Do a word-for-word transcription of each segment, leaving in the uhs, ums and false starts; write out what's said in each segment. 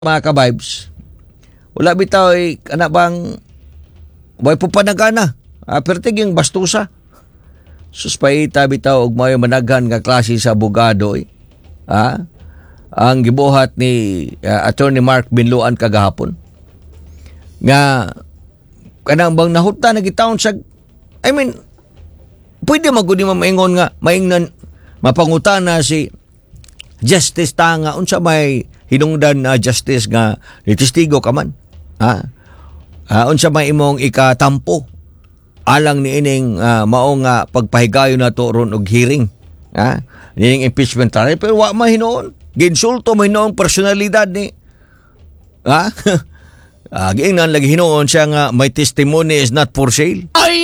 mga ka-vibes, wala bitaw ay kana bang way po panagana. Ah, pertig yung bastusa. Suspaita bitaw og mayo managhan nga klase sa abogado eh. Ah, ang gibuhat ni uh, Attorney Mark Binloan kagahapon. Nga kanang bang nahuta na gitaon sa I mean, pwede magudi mamaingon nga maingnan mapangutana si Justice Tanga unsa may hinungdan na uh, justice nga nitestigo ka man. Ha? Uh, unsa may imong ikatampo alang ni ining uh, mao nga pagpahigayon nato ron og hearing. Ha? Ning impeachment trial pero wa man hinuon. Ginsulto mo hinuon personalidad ni. Ha? Ah, giingnan lagi hinuon siya nga my testimony is not for sale. Ay!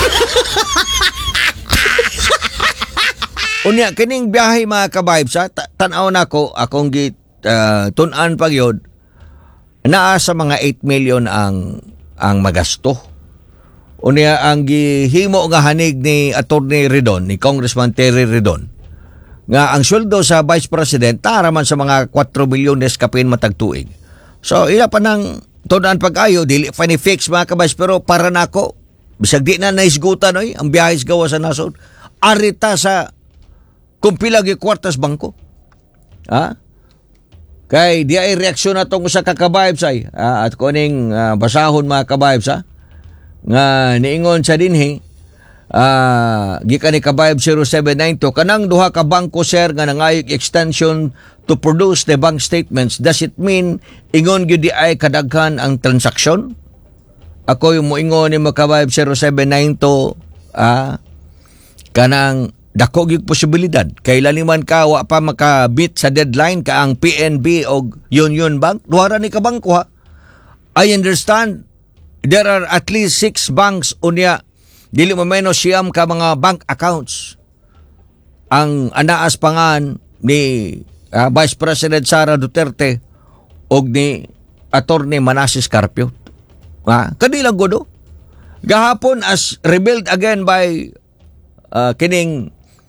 Unya kining biyahe mga ka-vibes ha, tan-aw nako akong gi uh, tun-an pa gyud naa sa mga eight million ang ang magasto. Unya ang gihimo nga hanig ni Attorney Redon, ni Congressman Terry Redon, nga ang sweldo sa Vice President tara man sa mga four milyones kapin matag tuig. So ila pa nang tunan pag-ayo, dili pa ni fix mga kabais, pero para nako bisag di na naisgutan oy ang biyahe sa gawa sa nasod. Arita sa kung pila gi kwartas bangko. Ha? Kay di ay reaksyon natong usa ka ka-vibes ay ah, at kuning uh, basahon mga ka-vibes ha nga niingon sa dinhi ah, gikan ni ka-vibes zero seven nine two kanang duha ka bangko sir nga nangayog extension to produce the bank statements. Does it mean ingon gyud di ay kadaghan ang transaksyon? Ako yung moingon ni mga ka-vibes zero seven nine two ah, kanang dako gyud posibilidad kay laliman ka wa pa makabit sa deadline ka ang P N B o Union Bank duha ra ni ka bangko ha. I understand there are at least six banks unya dili mo menos siyam ka mga bank accounts ang anaas pangan ni uh, Vice President Sara Duterte og ni Attorney Manasseh Carpio. Ha, kanilang godo gahapon as revealed again by uh, kining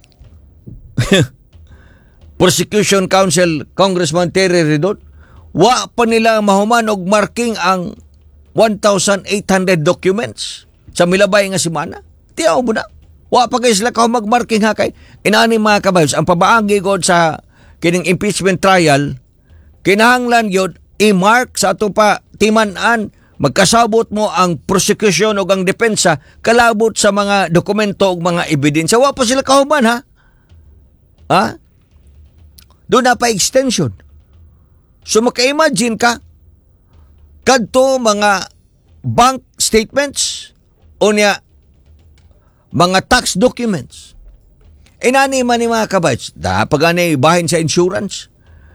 Prosecution Counsel Congressman Terry Redon, wa pa nila mahuman og marking ang one thousand eight hundred documents sa milabay nga semana. Tiyaw mo na. Wa pa kayo sila ka mag-marking ha kay inani mga kabayos. Ang pabaagi god sa kining impeachment trial, kinahanglan yun i-mark sa ato pa timan-an magkasabot mo ang prosecution o ang depensa kalabot sa mga dokumento o mga ebidensya. Wa pa sila kahuman ha. Ha? Doon na pa extension. So maka-imagine ka, kadto mga bank statements o niya mga tax documents. Inani man ni mga kabayts, da pag-anay bahin sa insurance.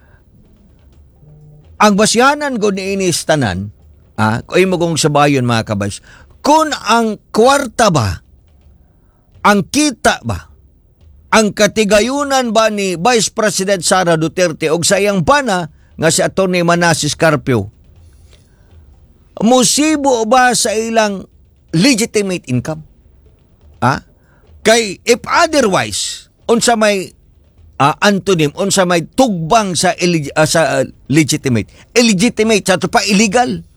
Ang basyanan ko ni inistanan, ah, kung mo kong sabayon mga kabayts, kung ang kwarta ba, ang kita ba, ang katigayunan ba ni Vice President Sara Duterte o sa iyang bana nga si Attorney Manasseh Carpio, musibo ba sa ilang legitimate income? Ha? Kay if otherwise, unsa may uh, antonym, unsa may tugbang sa, illeg- uh, sa uh, legitimate. Illegitimate, sa ito pa illegal.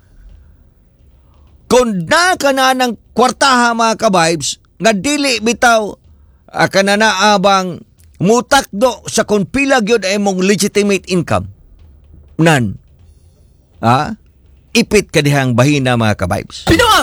Kung na ka na ng kwartaha mga ka-vibes, nga dili bitaw Uh, kananaabang mutakdo sa kung pila gyud ay mong legitimate income nan ha ipit ka dihang bahina mga ka-vibes. Pinoa!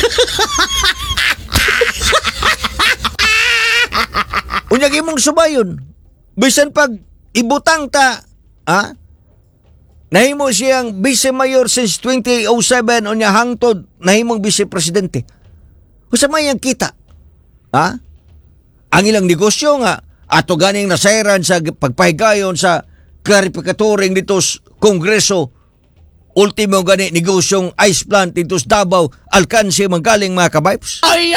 Unyag imong subayon bisan pag ibutang ta ha nahimo siyang vice mayor since twenty oh seven unya hangtod nahimong vice presidente. Usa may ang kita ha ang ilang negosyo nga ato ganing nasairan sa pagpahigayon sa klarifikatoring dito sa Kongreso. Ultimo gani negosyong ice plant dito sa Davao, alkanse magaling mga ka-vibes. Ay!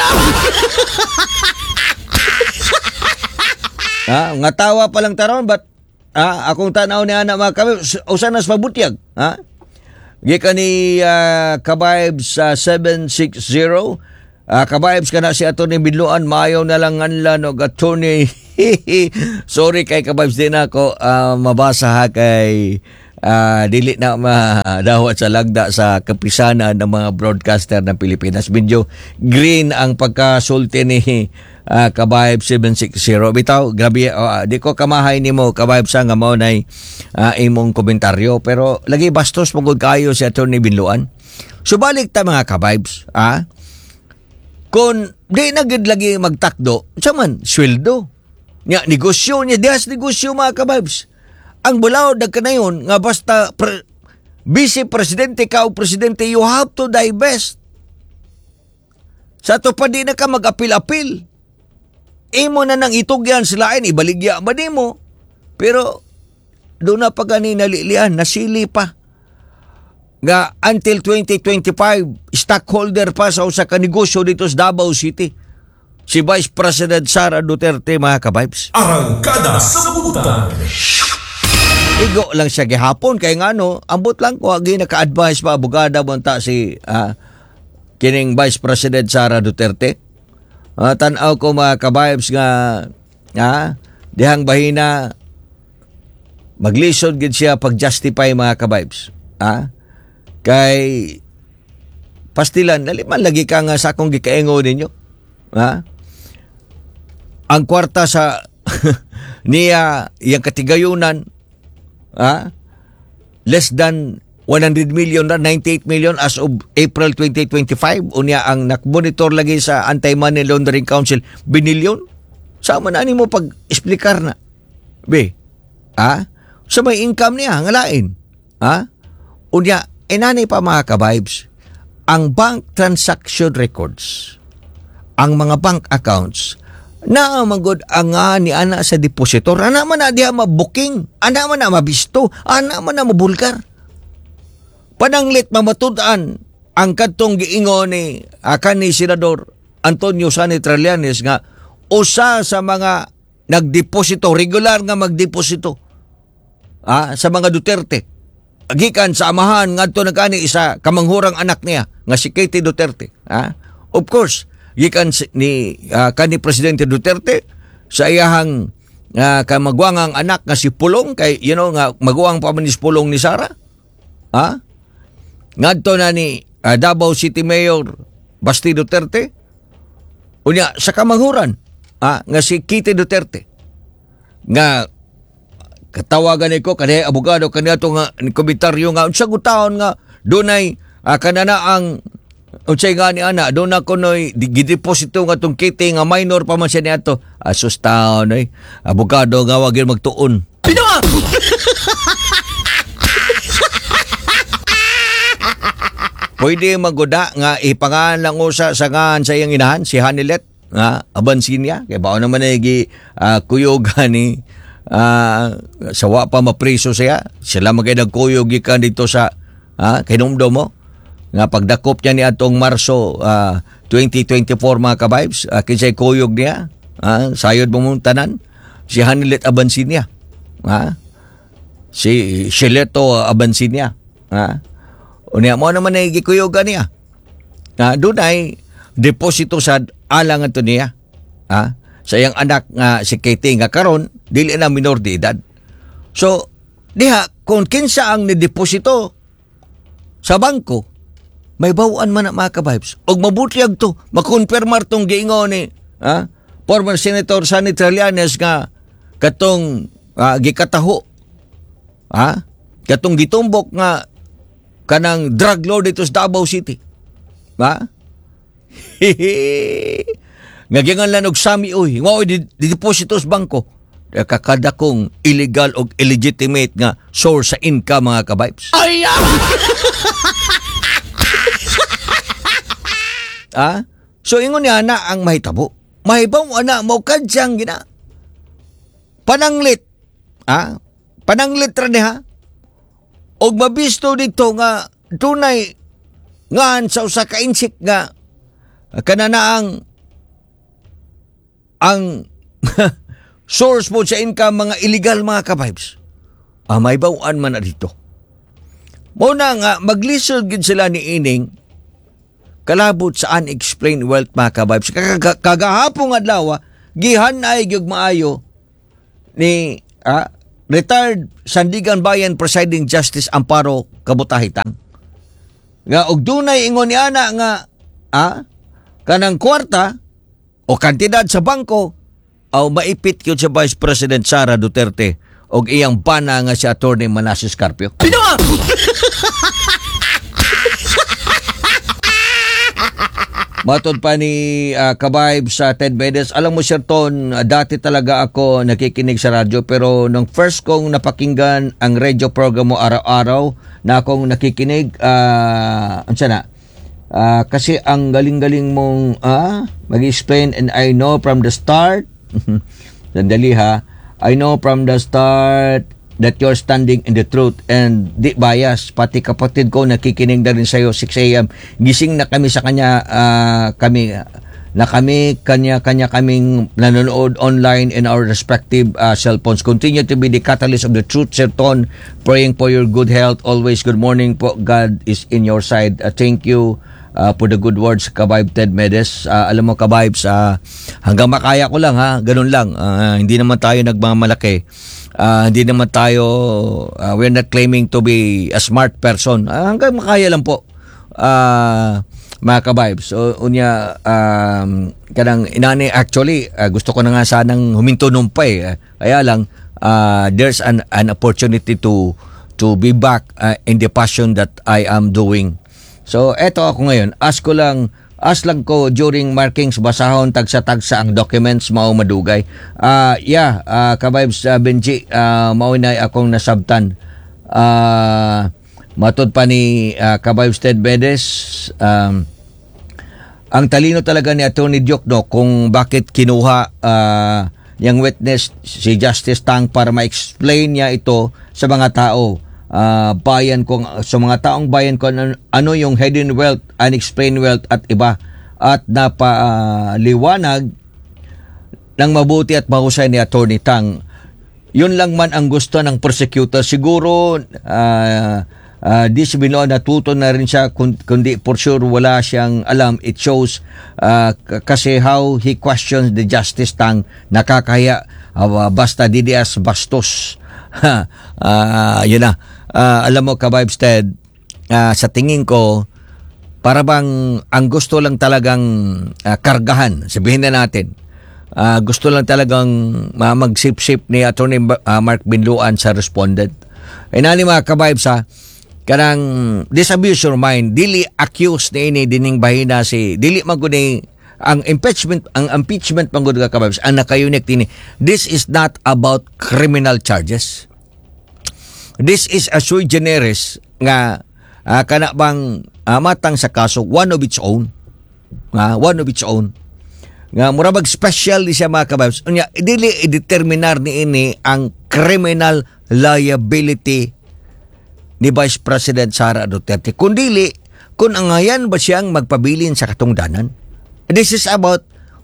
Ha, nga tawa pa lang taron but ah, akong tanaw ni ana mga ka-vibes usa nas pabutyag ha. Gikan ni uh, ka-vibes uh, seven six zero. Uh, ka-vibes ka na si Attorney Binloan, maayaw na lang nganlan o Attorney. Sorry kay ka-vibes din ako uh, mabasa ha kay ah, dili na madawat sa lagda sa kapisanan ng mga broadcaster ng Pilipinas. Medyo green ang pagkasulti ni uh, Kabayb seven sixty. Bitaw, grabe, uh, di ko kamahay ni mo, Kabayb, sa nga mo na uh, imong komentaryo. Pero lagi bastos mong kayo si Atty. Binloan. Subalik ta mga Kabaybs, ah, kung di na gid lagi magtakdo, sa man, sweldo. Nya, negosyo niya, dihas negosyo mga Kabaybs. Ang bulaod na kanayon, nga basta pre, vice-presidente ka o presidente, you have to divest. Sa to pa di na ka mag-apil-apil. Imo na nang itugyan silain, ibaligya ba di mo? Pero, doon na pa gani nalilian, nasili pa. Nga until twenty twenty-five, stockholder pa sa usa ka negosyo dito sa Davao City. Si Vice President Sara Duterte, mga Kabaybs. Arangkada sa Butan. Igo lang siya gihapon kay ngano, ambot lang ko agi naka-advise pa abogada mo ta si uh, kining Vice President Sara Duterte. Uh, tan-aw ko mga Kabaybs nga uh, dihang bahina maglisod gid siya pag-justify mga Kabaybs. Ah, uh, kay pastilan dali man lagi ka nga sa akong gikaingo ninyo. Ha? Ang kwarta sa niya iyang katigayunan, ha? Less than one hundred million na, ninety-eight million as of April twenty twenty-five. Unya ang nakmonitor lagi sa Anti-Money Laundering Council, binilyon. Sama na ni mo pag-explikar na. Be, ha? Sa may income niya, ngalain. Ha? Unya, inanay pa mga Kabaybs, ang bank transaction records, ang mga bank accounts, na magod ang nga ni ana sa depositor, ana man na diha mabuking, ana man na mabisto, ana man na mabulgar. Pananglit mamatud-an ang kadtong giingon ni akan ni Senador Antonio Sani Trillanes nga usa sa mga nagdeposito, regular nga magdeposito ah, sa mga Duterte. Gikan sa amahan ngadto nagani isa kamanghurang anak niya nga si Katie Duterte. Ah? Of course, gikan ni uh, kani Presidente Duterte sa iyahang uh, kamagwangang anak nga si Pulong, kay you know nga magwang pa man ni Pulong ni Sara. Ha? Ngadto na ni uh, Davao City Mayor Basti Duterte. Unya sa kamanghuran ah, nga si Katie Duterte. Nga katawagan niko kanhi abogado kaniadto nga komentaryo nga unsa gutaon nga dunay uh, kanana ang unsay nga ni ana do na kunoy gideposito nga tong Kitty nga minor pa man siya niadto. Asus taon oy, abogado nga wag gyud magtuon. Pinawa. Pwede maguda nga ipangalan lang usa sa ngan sa iyang inahan si Hanilet nga Abansinia kay bao naman ay gi uh, kuyoga ni uh, sawa pa mapriso siya. Sila magay nagkuyog gikan dito sa uh, kinumdo mo nga pagdakop niya ni atong Marso uh, twenty twenty-four mga Kabaybs, uh, kinsay kuyog niya, uh, sayod mo mong tanan, si Hanilet Abansinia, uh, si Shileto Abansinia, uh, unya mo naman ay gikuyogan niya, uh, doon ay deposito sa alang ito niya, uh, sa iyang anak nga uh, si Katie nga karon dili na minor de edad. So, diha, kung kinsa ang nideposito sa bangko, may bawaan man na mga Kabaybs. Og mabuti ag to, makonfirmar tong giingon ni ha? Former Senator Sani Trillanes nga katong uh, gikataho. Ha? Katong gitumbok nga kanang drug lord dito sa Davao City. Ha? Nga gingan lang og sami oy, ngao di, di deposito sa bangko. Kakada kong illegal o illegitimate nga source sa income mga Kabaybs. Ay! Ah, so ingon niya na ang mahitabo. Mahibaw ana mo kadyang gina. Pananglit. Ah, pananglit ra niya. Og mabisto dito nga tunay ngan sa usa ka insik nga kanana ang ang source mo sa income mga illegal mga Kabaybs. Ah, mahibawan man na dito. Mo na nga maglisod gid sila ni ining kalabot sa unexplained wealth mga Kabaybs. Kagahapong adlaw, gihan ay gyud maayo ni ah, retired Sandigan Bayan Presiding Justice Amparo Kabutahitang. Nga og dunay ingon ni ana nga ah, kanang kwarta o kantidad sa bangko aw maipit gyud sa Vice President Sara Duterte og iyang bana nga si Attorney Manasseh Carpio. Pinawa! Matod pa ni uh, Kabayb sa Ted Bedes, alam mo Sir Ton, uh, dati talaga ako nakikinig sa radyo pero nung first kong napakinggan ang radio program mo araw-araw na akong nakikinig, uh, ano na, uh, kasi ang galing-galing mong uh, mag-explain and I know from the start, sandali ha, I know from the start that you're standing in the truth and di bias. Pati kapatid ko nakikinig na rin sa'yo six a.m. Gising na kami sa kanya, uh, kami na kami, kanya-kanya kaming nanonood online in our respective uh, cell phones. Continue to be the catalyst of the truth, Sir Ton. Praying for your good health. Always good morning po. God is in your side. Uh, thank you uh, for the good words, Kabayb Ted Medes. Uh, alam mo, Kabayb, uh, hanggang makaya ko lang, ha? Ganun lang. Uh, hindi naman tayo nagmamalaki. Uh, hindi naman tayo, uh, we're not claiming to be a smart person. Uh, hanggang makaya lang po, uh, mga ka-vibes. So, unya, um, kanang inani, actually, uh, gusto ko na nga sanang huminto nung pa eh. Kaya lang, uh, there's an, an opportunity to to be back uh, in the passion that I am doing. So, eto ako ngayon. Ask ko lang, As lang ko during markings basahon tagsa-tagsa ang documents mao madugay. Uh, yeah, uh, Kabibes uh, Benji, uh, mao na akong nasabtan. Uh, matod pa ni uh, Kabibes Ted Bedes, um, ang talino talaga ni Attorney Diokno kung bakit kinuha uh, yung witness si Justice Tang para ma-explain niya ito sa mga tao. Uh, bayan kung sa mga taong bayan kung ano, ano yung hidden wealth, unexplained wealth at iba, at napaliwanag uh, ng mabuti at mahusay ni Attorney Tang. Yun lang man ang gusto ng prosecutor. Siguro uh, uh, di sabihin natuto na rin siya, kundi for sure wala siyang alam. It shows uh, kasi how he questions the Justice Tang, nakakaya, uh, basta didias bastos. uh, yun na. Uh, alam mo, Kabibes Ted, uh, sa tingin ko, para bang ang gusto lang talagang uh, kargahan, sabihin na natin, uh, gusto lang talagang uh, magsip-sip ni Attorney uh, Mark Binluan sa respondent. E nani mga Kabibes ha, kanang disabuse your mind, dili accuse ni ini dining bahina si, dili maguni ang impeachment, ang impeachment manggod ka Kabibes, ang nakayunik tini, this is not about criminal charges. This is a sui generis nga uh, kana bang uh, matang sa kaso one of its own, nga uh, one of its own nga mura bag special di siya mga Kabibes. Unya dili i-determinar ni ini ang criminal liability ni Vice President Sara Duterte, kundili kung angayan ba siyang magpabilin sa katungdanan. This is about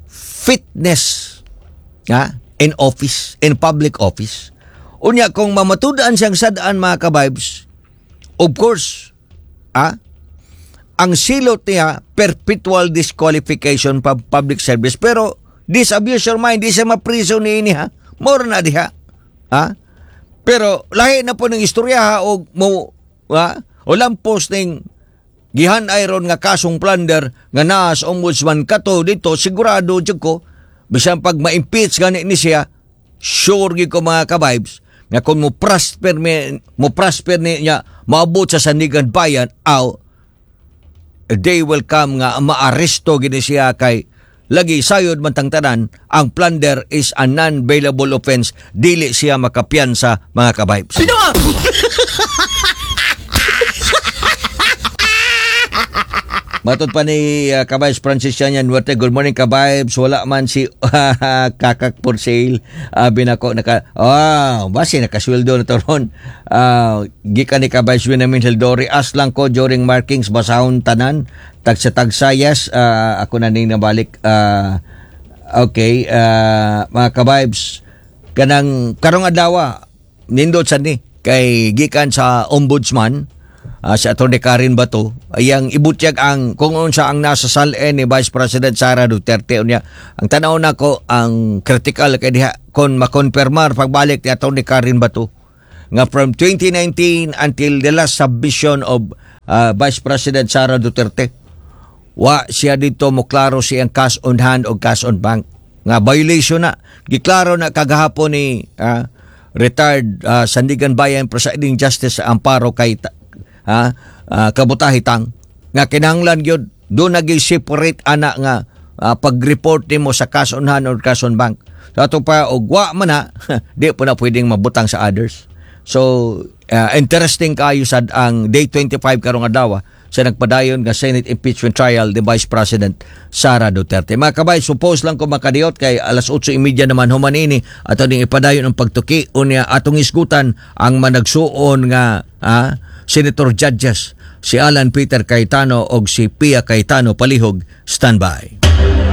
fitness nga in office, in public office. Unya, kung mamatudaan siyang sadaan mga Kabibes, of course, ah, ang silot niya, perpetual disqualification pa public service. Pero, disabuse your mind, di siya mapriso ni ini ha. More na diha. Ha? Pero, lahi na po ng istorya ha, o mo, ha? O lampos ng gihan iron nga kasong plunder, nga naas ombudsman kato dito, sigurado dyan ko, bisan pag ma-impeach gani ni siya, sure ko mga Kabibes, nga kung mo prosper me, mo prosper niya maabot sa Sandigan Bayan, aw a day will come nga maaresto gini siya kay lagi sayod man tang tanan, ang plunder is a non-bailable offense, dili siya makapiyansa mga Kabibes. Pinawa! Matod pa ni uh, Kabibes Francis Yanyan Duarte, good morning Kabibes, wala man si uh, kakak for sale, uh, binako naka, ah, oh, basi nakasweldo na to ron. Uh, gikan ni Kabibes Winamin Hildori, as lang ko during markings basahon tanan, tagsa-tagsa, yes, uh, ako na ning nabalik. Uh, okay, uh, mga Kabibes, kanang karong adlaw nindot sa ni, kay gikan sa ombudsman, uh, si Atty. Karen Bato ayang ibutyag ang kung unsa ang nasa salen ni Vice President Sara Duterte unya. Ang tanaw nako ang critical kay diha kon makonfirmar pagbalik ni Atty. Karen Bato nga from twenty nineteen until the last submission of uh, Vice President Sara Duterte wa siya dito mo klaro siyang cash on hand o cash on bank nga violation na giklaro na kagahapon ni uh, retired uh, Sandigan Bayan Presiding Justice Amparo kay ha uh, kabutahitang nga kinahanglan gyud do nagi separate ana nga uh, pag-report nimo sa cash on hand or cash on bank sa ato pa og wa man na di po na pwedeng mabutang sa others. So uh, interesting kayo sad ang day twenty-five karong adlaw sa nagpadayon nga Senate impeachment trial ni Vice President Sara Duterte. Mga kabay, suppose lang ko makadiot kay alas otso thirty naman humanini at ating ipadayon ang pagtuki unya atong isgutan ang managsuon nga ah, Senator Judges si Alan Peter Cayetano og si Pia Cayetano palihog. Standby.